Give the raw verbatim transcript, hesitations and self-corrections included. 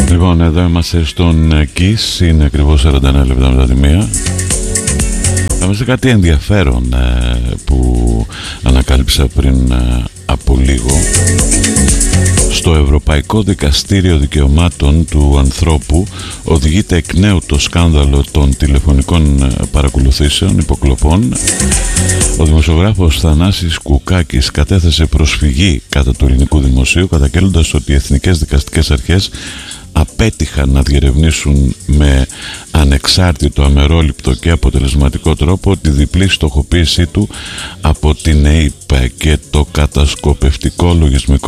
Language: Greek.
Λοιπόν, εδώ είμαστε στον Kiss, είναι ακριβώς σαράντα ένα λεπτά μετά τη μία. Θα είμαστε κάτι ενδιαφέρον ε, που ανακάλυψα πριν ε, από λίγο. Στο Ευρωπαϊκό Δικαστήριο Δικαιωμάτων του Ανθρώπου οδηγείται εκ νέου το σκάνδαλο των τηλεφωνικών παρακολουθήσεων υποκλοπών. Ο δημοσιογράφος Θανάσης Κουκάκης κατέθεσε προσφυγή κατά του ελληνικού δημοσίου, καταγγέλλοντας ότι οι εθνικές δικαστικές αρχές απέτυχαν να διερευνήσουν με ανεξάρτητο, αμερόληπτο και αποτελεσματικό τρόπο τη διπλή στοχοποίησή του από την ΕΥΠ και το κατασκοπευτικό λογισμικό